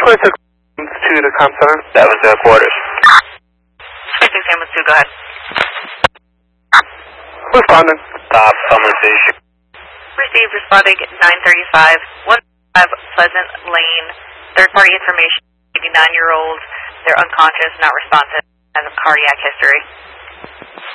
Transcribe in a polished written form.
to the comm center. That was their quarters. 6 Ambulance 2, go ahead. Responding. Stop, someone station. Received, responding 935, 15 Pleasant Lane. Third party information, 89-year-old. They're unconscious, not responsive, has a cardiac history.